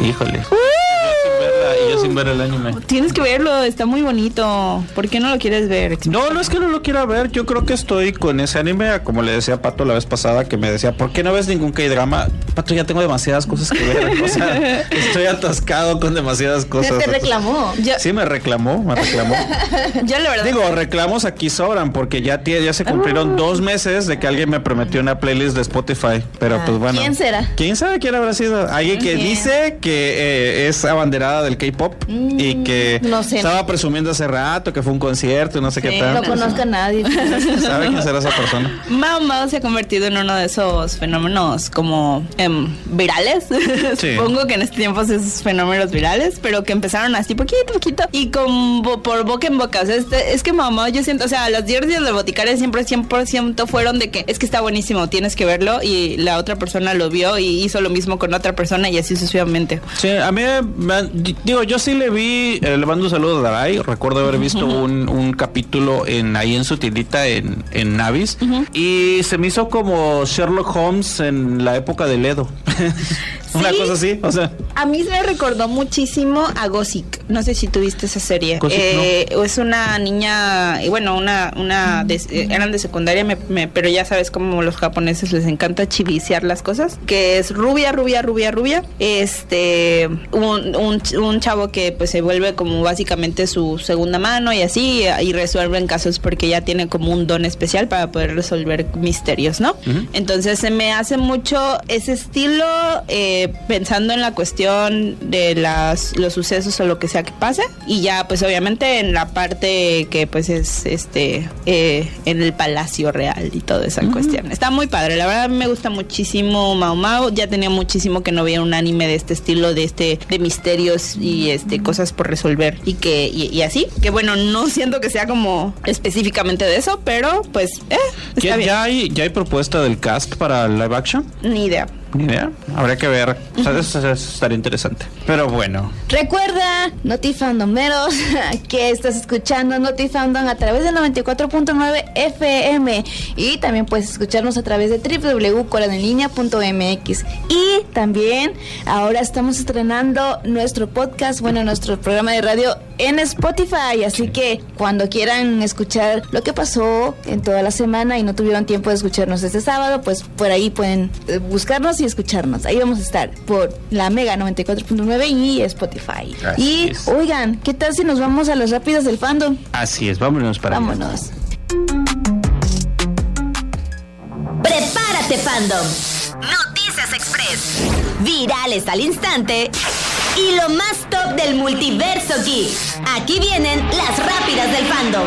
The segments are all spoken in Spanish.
Híjole. Yo sin ver el anime. Tienes que verlo, está muy bonito. ¿Por qué no lo quieres ver? No es que no lo quiera ver. Yo creo que estoy con ese anime, como le decía a Pato la vez pasada, que me decía, ¿por qué no ves ningún K-drama? Pato, ya tengo demasiadas cosas que ver. O sea, estoy atascado con demasiadas cosas. ¿Te reclamó? Sí, me reclamó. Yo la verdad. Digo, reclamos aquí sobran, porque ya se cumplieron 2 meses de que alguien me prometió una playlist de Spotify. Pero pues bueno. ¿Quién será? ¿Quién sabe quién habrá sido? Alguien que dice que es abanderada del K-pop y que estaba presumiendo hace rato que fue un concierto y no sé qué tal. No conozco a nadie. ¿Sabe quién será esa persona? Mao Mao se ha convertido en uno de esos fenómenos como virales. Sí. Supongo que en este tiempo esos fenómenos virales, pero que empezaron así poquito y por boca en boca. O sea, es que Mao Mao, yo siento, o sea, las diarias de Boticaria siempre 100% fueron de que es que está buenísimo, tienes que verlo, y la otra persona lo vio y hizo lo mismo con otra persona y así sucesivamente. Sí, a mí yo sí le vi, le mando un saludo a Darai. Recuerdo haber visto un capítulo ahí en su tiendita en Navis, y se me hizo como Sherlock Holmes en la época de Ledo. Una cosa así, o sea. A mí me recordó muchísimo a Gossip. No sé si tuviste esa serie. Gossip, no. Es una niña, bueno, eran de secundaria, pero ya sabes cómo los japoneses les encanta chivisear las cosas. Que es rubia. Un chavo que pues se vuelve como básicamente su segunda mano y así, y resuelven casos porque ya tiene como un don especial para poder resolver misterios, ¿no? Entonces se me hace mucho ese estilo, pensando en la cuestión de los sucesos o lo que sea que pase, y ya pues obviamente en la parte que pues es en el palacio real y toda esa cuestión. Está muy padre, la verdad me gusta muchísimo Mao Mao. Ya tenía muchísimo que no veía un anime de este estilo, de misterios y cosas por resolver y así, que bueno, no siento que sea como específicamente de eso, pero pues está bien. ¿Ya hay propuesta del cast para live action? Ni idea. Habría que ver. O sea, eso estaría interesante. Pero bueno. Recuerda, Notifandomeros, que estás escuchando Notifandom a través de 94.9 FM. Y también puedes escucharnos a través de www.coranenlinea.mx. Y también ahora estamos estrenando nuestro podcast, nuestro programa de radio en Spotify. Así que cuando quieran escuchar lo que pasó en toda la semana y no tuvieron tiempo de escucharnos este sábado, pues por ahí pueden buscarnos y escucharnos. Ahí vamos a estar por la Mega 94.9 y Spotify. Así es. Oigan, ¿qué tal si nos vamos a los rápidos del fandom? Así es, vámonos para allá. Vámonos. Prepárate, fandom. Noticias Express. Virales al instante. Y lo más top del multiverso geek. Aquí vienen las rápidas del fandom.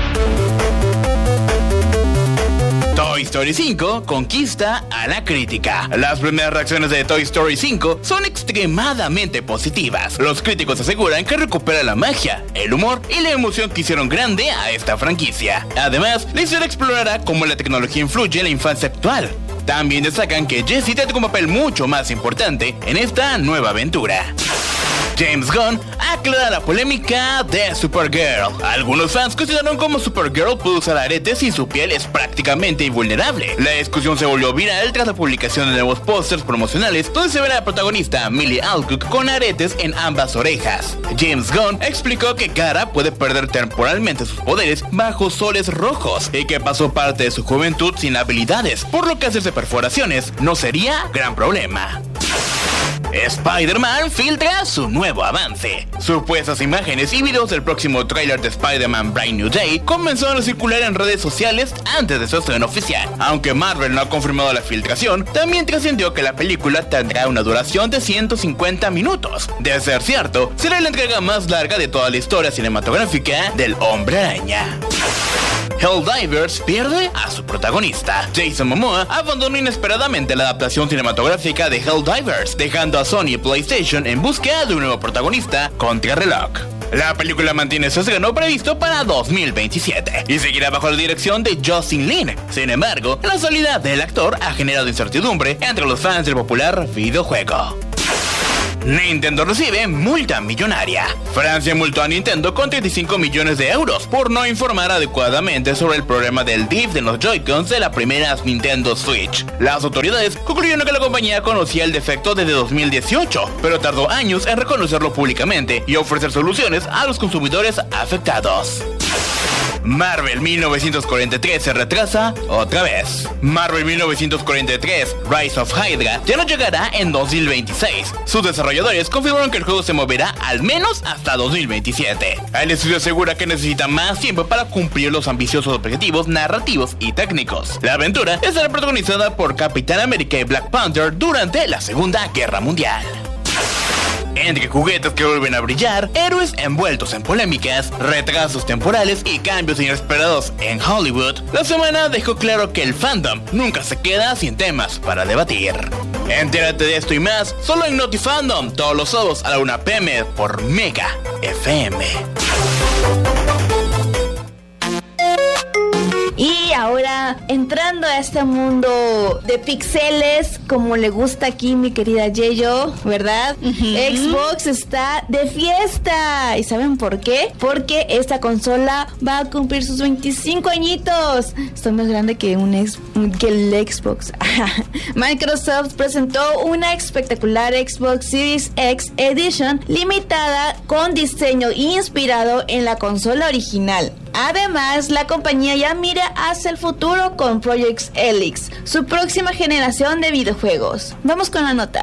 Toy Story 5 conquista a la crítica. Las primeras reacciones de Toy Story 5 son extremadamente positivas. Los críticos aseguran que recupera la magia, el humor y la emoción que hicieron grande a esta franquicia. Además, la historia explorará cómo la tecnología influye en la infancia actual. También destacan que Jessie tendrá un papel mucho más importante en esta nueva aventura. James Gunn aclara la polémica de Supergirl. Algunos fans cuestionaron cómo Supergirl puede usar aretes y su piel es prácticamente invulnerable. La discusión se volvió viral tras la publicación de nuevos pósters promocionales donde se verá a la protagonista Millie Alcock con aretes en ambas orejas. James Gunn explicó que Kara puede perder temporalmente sus poderes bajo soles rojos y que pasó parte de su juventud sin habilidades, por lo que hacerse perforaciones no sería gran problema. Spider-Man filtra su nuevo avance. Supuestas imágenes y videos del próximo tráiler de Spider-Man Brand New Day comenzaron a circular en redes sociales antes de su estreno oficial. Aunque Marvel no ha confirmado la filtración, también trascendió que la película tendrá una duración de 150 minutos. De ser cierto, será la entrega más larga de toda la historia cinematográfica del Hombre Araña. Helldivers pierde a su protagonista. Jason Momoa abandonó inesperadamente la adaptación cinematográfica de Helldivers, dejando a Sony y PlayStation en búsqueda de un nuevo protagonista contrarreloj. La película mantiene su estreno previsto para 2027 y seguirá bajo la dirección de Justin Lin. Sin embargo, la salida del actor ha generado incertidumbre entre los fans del popular videojuego. Nintendo recibe multa millonaria. Francia multó a Nintendo con 35 millones de euros por no informar adecuadamente sobre el problema del drift de los Joy-Cons de la primera Nintendo Switch. Las autoridades concluyeron que la compañía conocía el defecto desde 2018, pero tardó años en reconocerlo públicamente y ofrecer soluciones a los consumidores afectados. Marvel 1943 se retrasa otra vez. Marvel 1943 Rise of Hydra ya no llegará en 2026. Sus desarrolladores confirmaron que el juego se moverá al menos hasta 2027. El estudio asegura que necesita más tiempo para cumplir los ambiciosos objetivos narrativos y técnicos. La aventura estará protagonizada por Capitán América y Black Panther durante la Segunda Guerra Mundial. Entre juguetes que vuelven a brillar, héroes envueltos en polémicas, retrasos temporales y cambios inesperados en Hollywood, la semana dejó claro que el fandom nunca se queda sin temas para debatir. Entérate de esto y más solo en NotiFandom, todos los sábados a la 1 p.m. por Mega FM. Y ahora, entrando a este mundo de pixeles, como le gusta aquí mi querida Yeyo, ¿verdad? Xbox está de fiesta. ¿Y saben por qué? Porque esta consola va a cumplir sus 25 añitos. Estoy más grande que el Xbox. Microsoft presentó una espectacular Xbox Series X Edition limitada con diseño inspirado en la consola original. Además, la compañía ya mira hacia el futuro con Project Helix, su próxima generación de videojuegos. Vamos con la nota.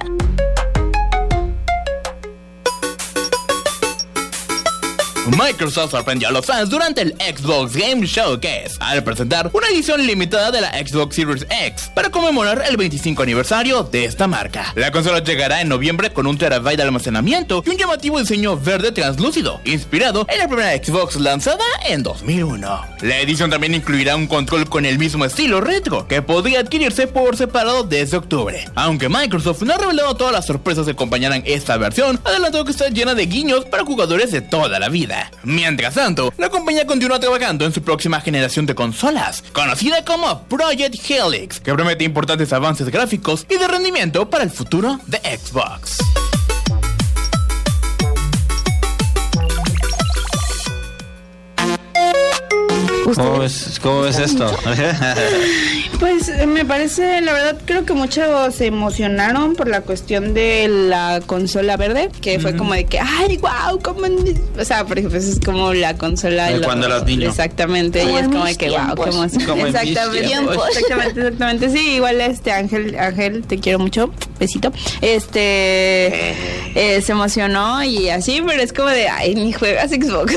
Microsoft sorprendió a los fans durante el Xbox Game Showcase al presentar una edición limitada de la Xbox Series X para conmemorar el 25 aniversario de esta marca. La consola llegará en noviembre con 1 TB de almacenamiento y un llamativo diseño verde translúcido, inspirado en la primera Xbox lanzada en 2001. La edición también incluirá un control con el mismo estilo retro, que podría adquirirse por separado desde octubre. Aunque Microsoft no ha revelado todas las sorpresas que acompañarán esta versión, adelantó que está llena de guiños para jugadores de toda la vida. Mientras tanto, la compañía continúa trabajando en su próxima generación de consolas, conocida como Project Helix, que promete importantes avances gráficos y de rendimiento para el futuro de Xbox. ¿Cómo ves esto? Pues me parece, la verdad, creo que muchos se emocionaron por la cuestión de la consola verde, que fue como de que, ay, wow, o sea, porque pues es como la consola de cuando eras niño. Exactamente, y es como de que, wow, qué emoción. Exactamente, sí, igual Ángel, te quiero mucho, besito. Se emocionó y así, pero es como de, ay, ni juegas Xbox.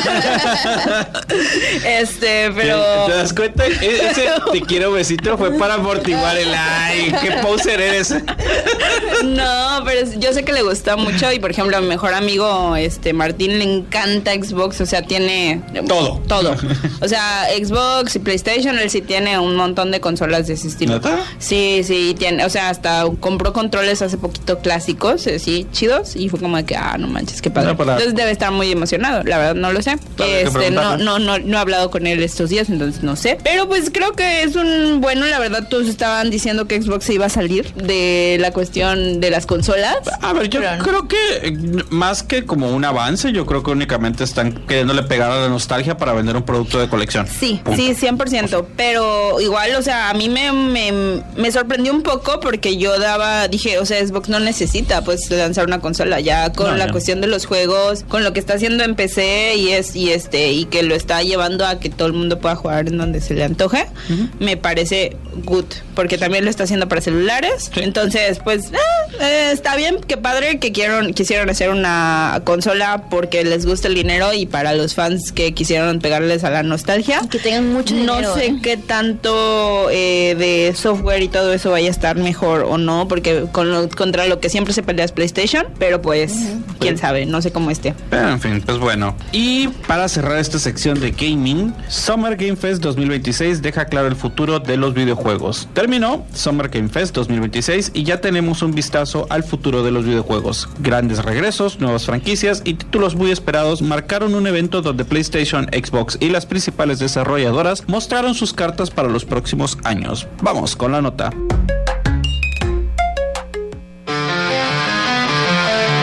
Pero ¿te das cuenta? Ese te quiero besito fue para amortiguar el ay, qué poser eres. No, pero yo sé que le gusta mucho y por ejemplo a mi mejor amigo Martín le encanta Xbox, o sea, tiene todo. O sea, Xbox y PlayStation, él sí tiene un montón de consolas de ese estilo. ¿Neta? Sí, tiene, o sea, hasta compró controles hace poquito clásicos, sí, chidos, y fue como de que, no manches, qué padre. Entonces debe estar muy emocionado, la verdad no lo sé. No he hablado con él estos días, entonces no sé. Pero pues creo que es la verdad todos estaban diciendo que Xbox se iba a salir de la cuestión de las consolas. A ver, yo creo que más que como un avance, yo creo que únicamente están queriéndole pegar a la nostalgia para vender un producto de colección. Sí, 100%, pero igual, o sea, a mí me sorprendió un poco porque yo dije, o sea, Xbox no necesita pues lanzar una consola ya con la cuestión de los juegos, con lo que está haciendo en PC y que lo está llevando a que todo el mundo pueda jugar en donde se le antoje. Me parece good, porque también lo está haciendo para celulares. Sí. Entonces, pues está bien, qué padre que quisieron hacer una consola porque les gusta el dinero y para los fans que quisieron pegarles a la nostalgia. Que tengan mucho dinero. No sé qué tanto de software y todo eso vaya a estar mejor o no, porque contra lo que siempre se pelea es PlayStation, pero pues quién sabe, no sé cómo esté. Pero en fin, pues bueno. Y para cerrar esta sección de gaming, Summer Game Fest 2026 deja claro el futuro de los videojuegos. Terminó Summer Game Fest 2026 y ya tenemos un vistazo al futuro de los videojuegos. Grandes regresos, nuevas franquicias y títulos muy esperados marcaron un evento donde PlayStation, Xbox y las principales desarrolladoras mostraron sus cartas para los próximos años. Vamos con la nota.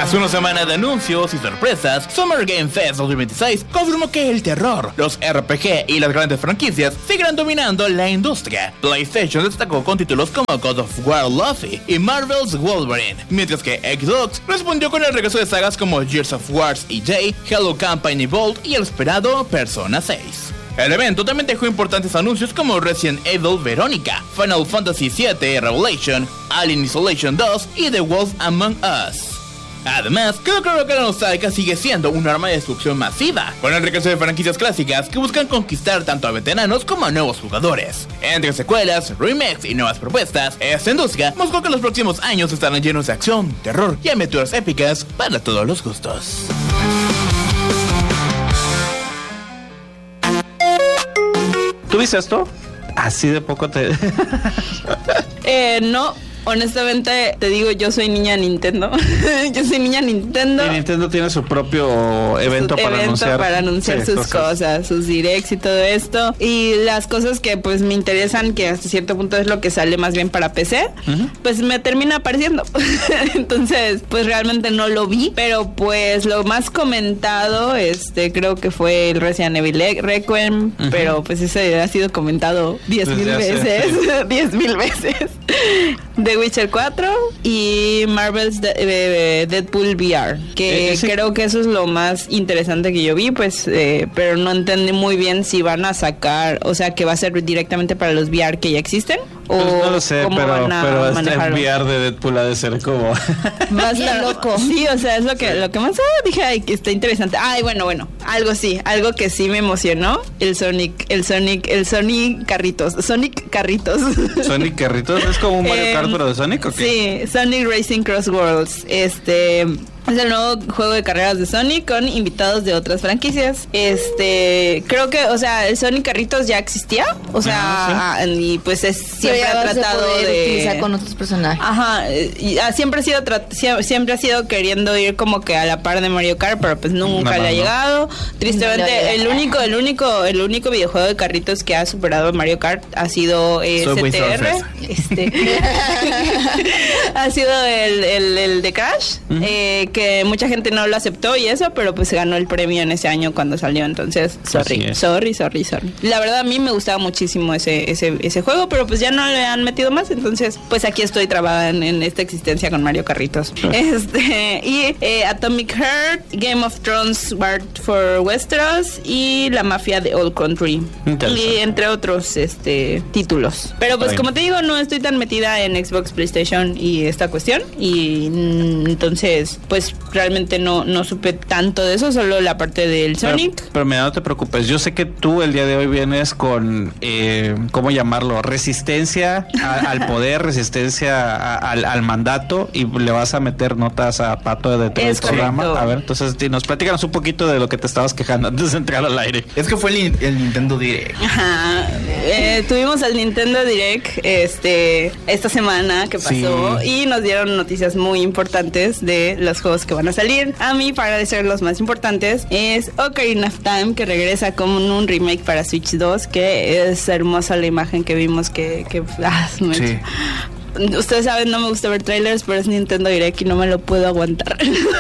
Tras una semana de anuncios y sorpresas, Summer Game Fest 2026 confirmó que el terror, los RPG y las grandes franquicias seguirán dominando la industria. PlayStation destacó con títulos como God of War Luffy y Marvel's Wolverine, mientras que Xbox respondió con el regreso de sagas como Gears of War EJ, Halo Campaign Evolved y el esperado Persona 6. El evento también dejó importantes anuncios como Resident Evil Verónica, Final Fantasy VII Revelation, Alien Isolation 2 y The Wolf Among Us. Además, quedó claro que la nostalgia sigue siendo un arma de destrucción masiva, con el regreso de franquicias clásicas que buscan conquistar tanto a veteranos como a nuevos jugadores. Entre secuelas, remakes y nuevas propuestas, esta industria mostró que los próximos años estarán llenos de acción, terror y aventuras épicas para todos los gustos. ¿Tú viste esto? Así de poco te... No, honestamente te digo, yo soy niña Nintendo. Yo soy niña Nintendo. Y Nintendo tiene su propio evento para anunciar sí, sus cosas, sus directs y todo esto. Y las cosas que pues me interesan, que hasta cierto punto es lo que sale más bien para PC, pues me termina apareciendo. Entonces, pues realmente no lo vi, pero pues lo más comentado, creo que fue el Resident Evil Requiem, pero pues ese ha sido comentado 10,000 veces. 10,000 veces. The Witcher 4 y Marvel's Deadpool VR, que creo que eso es lo más interesante que yo vi, pues, pero no entendí muy bien si van a sacar, o sea, que va a ser directamente para los VR que ya existen, o pues no lo sé, cómo pero manejarlo. el VR de Deadpool ha de ser como más loco. Sí, o sea, es lo que más dije, ay, que está interesante. Ay, bueno, algo que sí me emocionó, el Sonic Carritos. Sonic Carritos es como un Mario Kart pero de Sonic, ¿o qué? Sí, Sonic Racing Cross Worlds. Es el nuevo juego de carreras de Sonic con invitados de otras franquicias. Creo que, o sea, el Sonic Carritos ya existía, o sea, sí. Y pues siempre ha tratado de utilizar con otros personajes. Ajá, y siempre ha sido queriendo ir como que a la par de Mario Kart, pero pues nunca le ha llegado. Tristemente, el único videojuego de carritos que ha superado a Mario Kart ha sido CTR. Ha sido el de Crash, que mucha gente no lo aceptó y eso, pero pues ganó el premio en ese año cuando salió, entonces sorry. La verdad a mí me gustaba muchísimo ese juego, pero pues ya no le han metido más, entonces pues aquí estoy trabada en esta existencia con Mario Carritos. Y Atomic Heart, Game of Thrones War for Westeros y La Mafia de Old Country, y entre otros títulos. Pero pues como te digo, no estoy tan metida en Xbox, PlayStation y esta cuestión, y entonces pues realmente no supe tanto de eso, solo la parte del Sonic. Pero mira, no te preocupes, yo sé que tú el día de hoy vienes con ¿cómo llamarlo? Resistencia al poder, resistencia al mandato, y le vas a meter notas a Pato de todo el programa. A ver, entonces platícanos un poquito de lo que te estabas quejando antes de entrar al aire. Es que fue el Nintendo Direct. Ajá. Tuvimos el Nintendo Direct esta semana que pasó, sí. Y nos dieron noticias muy importantes de los juegos que van a salir. A mí, para ser los más importantes, es Ocarina of Time, que regresa con un remake para Switch 2, que es hermosa la imagen que vimos sí. Ustedes saben, no me gusta ver trailers, pero es Nintendo Direct y no me lo puedo aguantar.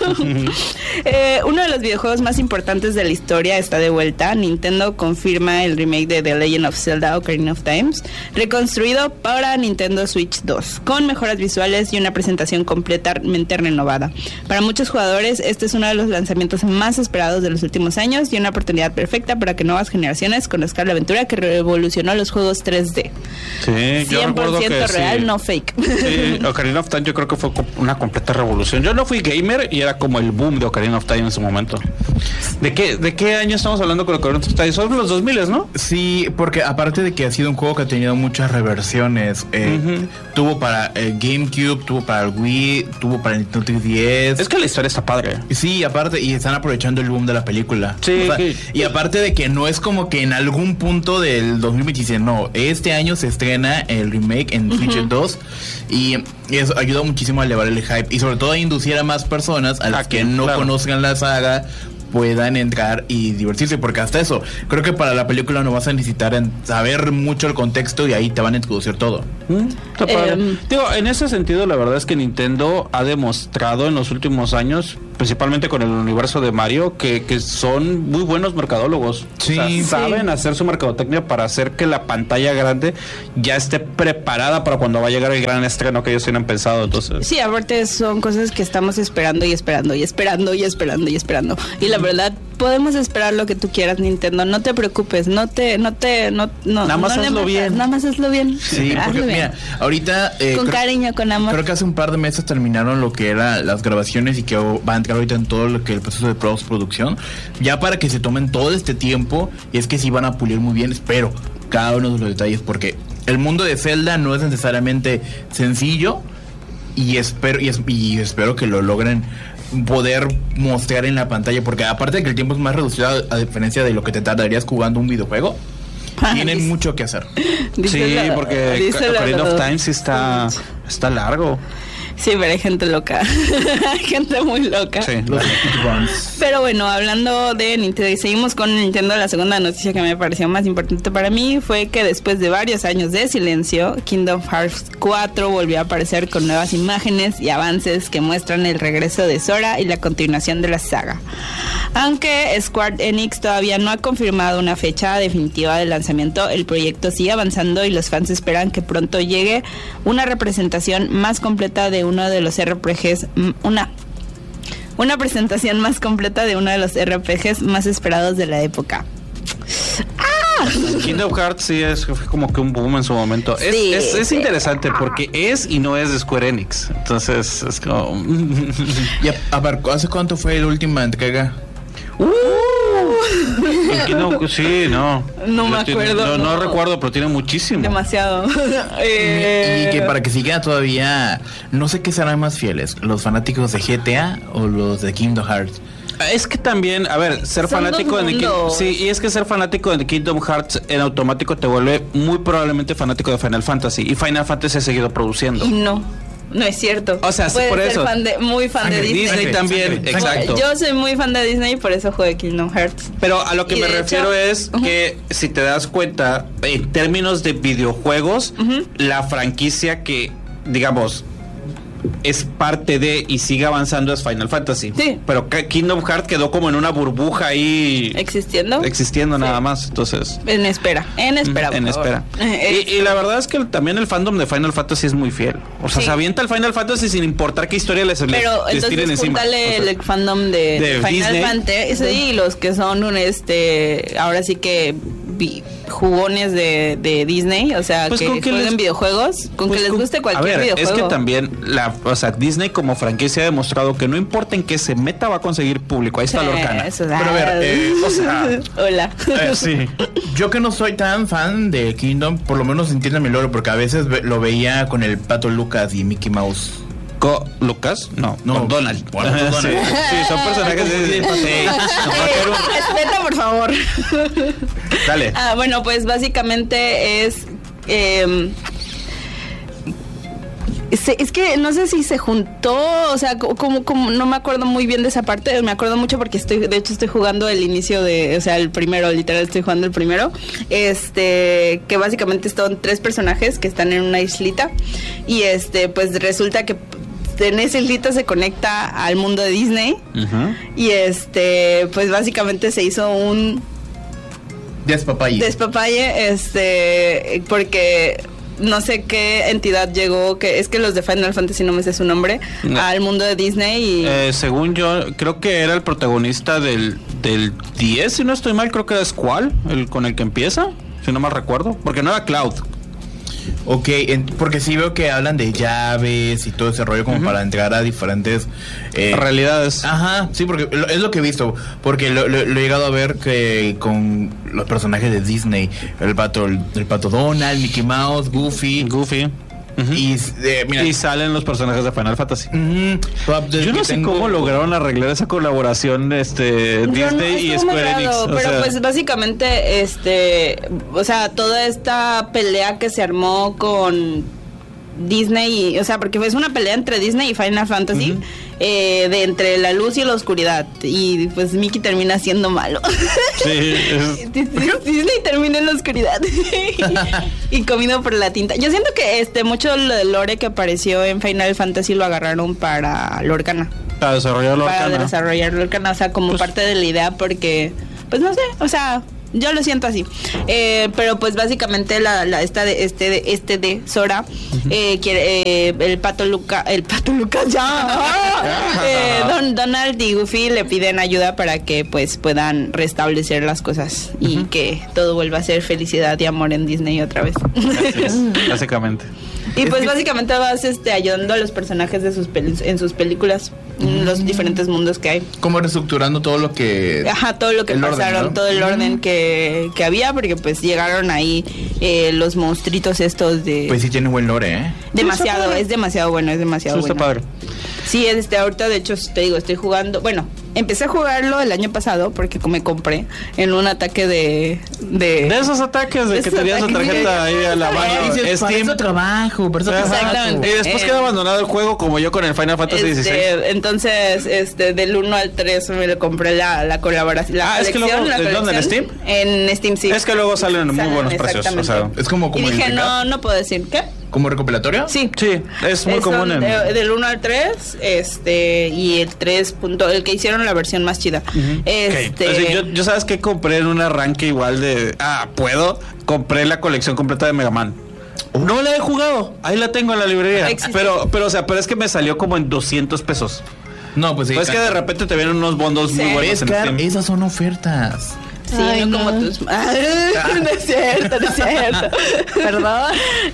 Uno de los videojuegos más importantes de la historia está de vuelta. Nintendo confirma el remake de The Legend of Zelda Ocarina of Time, reconstruido para Nintendo Switch 2, con mejoras visuales y una presentación completamente renovada. Para muchos jugadores, este es uno de los lanzamientos más esperados de los últimos años y una oportunidad perfecta para que nuevas generaciones conozcan la aventura que revolucionó los juegos 3D. Sí, 100% real, no fake. Sí, Ocarina of Time yo creo que fue una completa revolución. Yo no fui gamer y era como el boom de Ocarina of Time en su momento. ¿De qué año estamos hablando con Ocarina of Time? Son los 2000, ¿no? Sí, porque aparte de que ha sido un juego que ha tenido muchas reversiones, tuvo para GameCube, tuvo para el Wii, tuvo para el Nintendo 3DS. Es que la historia está padre. Sí, aparte, y están aprovechando el boom de la película. Sí, o sea, sí. Y aparte de que no es como que en algún punto del 2026, no, este año se estrena el remake en Switch 2. Y eso ayuda muchísimo a elevar el hype y sobre todo a inducir a más personas, a las que no conozcan la saga, puedan entrar y divertirse, porque hasta eso, creo que para la película no vas a necesitar saber mucho el contexto y ahí te van a introducir todo. Está padre. Digo, en ese sentido, la verdad es que Nintendo ha demostrado en los últimos años, principalmente con el universo de Mario, que son muy buenos mercadólogos. Sí. O sea, saben hacer su mercadotecnia para hacer que la pantalla grande ya esté preparada para cuando va a llegar el gran estreno que ellos tienen pensado. Entonces, sí, aparte son cosas que estamos esperando y esperando y esperando y esperando y esperando. Y la verdad, podemos esperar lo que tú quieras, Nintendo. No te preocupes, nada más hazlo bien. Nada más hazlo bien. Sí, porque mira, ahorita con cariño, con amor. Creo que hace un par de meses terminaron lo que era las grabaciones y que va a entrar ahorita en todo lo que el proceso de postproducción, ya para que se tomen todo este tiempo, y es que sí van a pulir muy bien, espero, cada uno de los detalles, porque el mundo de Zelda no es necesariamente sencillo, y espero que lo logren poder mostrar en la pantalla, porque aparte de que el tiempo es más reducido a diferencia de lo que te tardarías jugando un videojuego, tienen mucho que hacer. Sí, porque Ocarina of Time sí está largo. Sí, pero hay gente loca. Hay gente muy loca. Sí. Pero bueno, hablando de Nintendo, y seguimos con Nintendo, la segunda noticia que me pareció más importante para mí fue que después de varios años de silencio, Kingdom Hearts 4 volvió a aparecer con nuevas imágenes y avances que muestran el regreso de Sora y la continuación de la saga. Aunque Square Enix todavía no ha confirmado una fecha definitiva de lanzamiento, el proyecto sigue avanzando y los fans esperan que pronto llegue una representación más completa de uno de los RPGs, una presentación más completa de uno de los RPGs más esperados de la época. Kingdom Hearts sí fue como que un boom en su momento. Sí, es interesante porque es y no es de Square Enix. Entonces es como... Y a ver, ¿hace cuánto fue la última entrega? No me acuerdo. No recuerdo, pero tiene muchísimo. Demasiado. Y que para que sigan todavía, no sé qué serán más fieles, los fanáticos de GTA o los de Kingdom Hearts. Es que también, a ver, ser Son fanático dos mundos. sí, y es que ser fanático de Kingdom Hearts en automático te vuelve muy probablemente fanático de Final Fantasy, y Final Fantasy ha seguido produciendo. Y no es cierto. O sea, puedes por ser eso. muy fan de Disney. Disney también, exacto. Yo soy muy fan de Disney y por eso juego Kingdom Hearts. Pero a lo que Y me de refiero hecho, es que si te das cuenta, en términos de videojuegos, la franquicia que, digamos, es parte de y sigue avanzando es Final Fantasy. Sí. Pero Kingdom Hearts quedó como en una burbuja ahí existiendo nada más. Entonces, en espera. Y la verdad es que también el fandom de Final Fantasy es muy fiel. O sea, Sí. se avienta el Final Fantasy sin importar qué historia les Pero tiren entonces encima. júntale O sea, el fandom de Final Disney. Fantasy y los que son ahora sí que jugones de Disney, o sea, Pues que con que jueguen les- videojuegos, con Pues que les guste cualquier a ver, videojuego. es que también Disney como franquicia ha demostrado que no importa en qué se meta va a conseguir público. Ahí está Lorcana. Eso, Pero a ver, o sea, hola. sí. Yo que no soy tan fan de Kingdom, por lo menos entiendo mi lore, porque a veces lo veía con el Pato Lucas y Mickey Mouse. ¿Lucas? No, No, con Donald. bueno, con Donald. Sí, son personajes de... Respeta, por favor. Dale. Bueno, pues básicamente es que no sé si se juntó, o sea, como no me acuerdo muy bien de esa parte. Me acuerdo mucho porque de hecho estoy jugando el inicio o sea, el primero, literal estoy jugando el primero. Que básicamente son 3 personajes que están en una islita y pues resulta que en esa islita se conecta al mundo de Disney. Y pues básicamente se hizo un Despapalle, porque no sé qué entidad llegó, que es que los de Final Fantasy no me sé su nombre, al mundo de Disney y... según yo, creo que era el protagonista del 10, si no estoy mal, creo que era Squall, el con el que empieza, si no mal recuerdo, porque no era Cloud. Ok, porque sí veo que hablan de llaves y todo ese rollo como para entrar a diferentes realidades. Ajá, sí, porque es lo que he visto, porque lo he llegado a ver que con los personajes de Disney, el pato Donald, Mickey Mouse, Goofy. Y mira, y salen los personajes de Final Fantasy. Yo no sé cómo lograron arreglar esa colaboración Disney y Square Enix. Pero pues básicamente o sea, toda esta pelea que se armó con Disney, o sea, porque es una pelea entre Disney y Final Fantasy, de entre la luz y la oscuridad, y pues Mickey termina siendo malo. Sí, Disney termina en la oscuridad y comido por la tinta. Yo siento que mucho del lore que apareció en Final Fantasy lo agarraron para Lorcana. Para desarrollar Lorcana, o sea, como pues, parte de la idea, porque, pues no sé, o sea, yo lo siento así. Pero pues básicamente esta de Sora, quiere, el pato Lucas ya. Donald y Goofy le piden ayuda para que pues puedan restablecer las cosas y que todo vuelva a ser felicidad y amor en Disney otra vez. Así es, básicamente. Y pues básicamente vas ayudando a los personajes de en sus películas, los diferentes mundos que hay. Como reestructurando todo lo que... Ajá, todo lo que pasaron, orden, ¿no? Todo el orden que había, porque pues llegaron ahí los monstruitos estos de... Pues sí tiene buen lore, ¿eh? Demasiado, es demasiado bueno, es demasiado bueno. Está padre. Sí, ahorita de hecho te digo, estoy jugando, bueno, empecé a jugarlo el año pasado porque me compré en un ataque de esos ataques de que tenías la tarjeta ahí a la mano. Steam trabajo, exactamente. Y después quedó abandonado el juego como yo con el Final Fantasy XVI. Entonces, del 1 al 3 me lo compré la colaboración. Es que luego, ¿dónde en Steam? En Steam, sí. Es que luego salen muy buenos precios. O sea, es como y dije, no puedo decir, ¿qué? ¿Como recopilatorio? Sí. Sí, es muy común del 1 al 3, y el 3. El que hicieron la versión más chida. Yo sabes que compré en un arranque igual de compré la colección completa de Mega Man. No la he jugado, ahí la tengo en la librería. Pero es que me salió como en 200 pesos. No, pues sí. Pues es que de repente te vienen unos bondos muy buenos en Steam. Esas son ofertas. Sí, ay, no como tus... no es cierto. Perdón.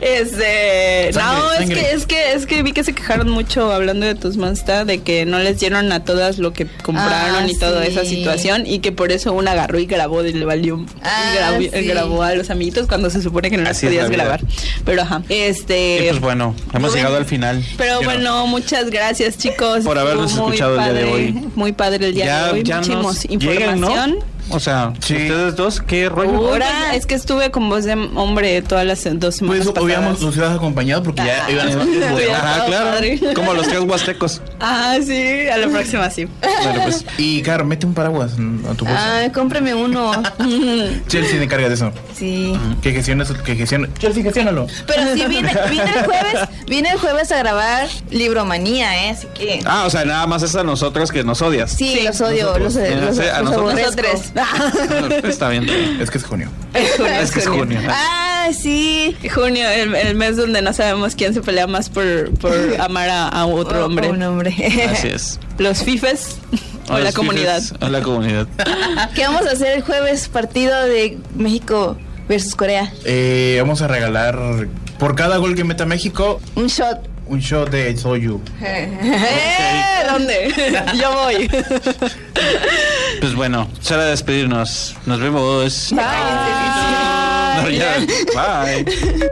Es que vi que se quejaron mucho hablando de tus Monsta, de que no les dieron a todas lo que compraron y toda esa situación, y que por eso una agarró y grabó y le valió y grabó a los amiguitos cuando se supone que no las podías grabar. Pero ajá. Y pues bueno, hemos llegado al final. Pero bueno, muchas gracias, chicos. Por habernos escuchado el día de hoy. Muy padre el día de hoy. Muchísimos información. ¿No? O sea, sí. Ustedes dos, ¿qué rollo? Ahora es que estuve con voz de hombre todas las 2 semanas pasadas. Pues nos ibas acompañado porque ya iban a... Ajá, claro. Padre. Como los 3 huastecos. Ah, sí, a la próxima sí. Bueno, pues. Y Caro, mete un paraguas a tu bolsa. Cómprame uno. Chelsea me encarga de eso. Sí. Que gestione. Chelsea, gestiónalo. Pero sí, viene el jueves a grabar Libromanía, así que... O sea, nada más es a nosotros que nos odias. Sí, los odio, los nosotros. Está bien. Es que es junio. Es que es junio. Sí. Junio, el mes donde no sabemos quién se pelea más por amar a otro hombre. Un hombre. Así es. Los fifes o la comunidad. O la comunidad. ¿Qué vamos a hacer el jueves? Partido de México versus Corea. Vamos a regalar por cada gol que meta México un shot. Un shot de Soyu. ¿Dónde? Yo voy. Pues bueno, es hora de despedirnos. Nos vemos. Bye. Bye.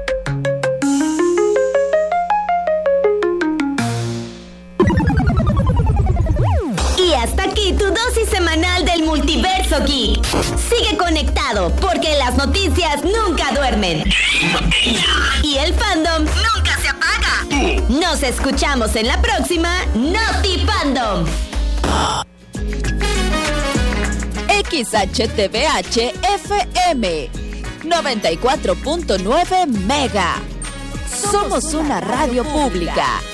Y hasta aquí tu dosis semanal del Multiverso Geek. Sigue conectado porque las noticias nunca duermen. Y el fandom nunca se apaga. Nos escuchamos en la próxima Noti Fandom. XHTBH FM 94.9 Mega. Somos una radio pública.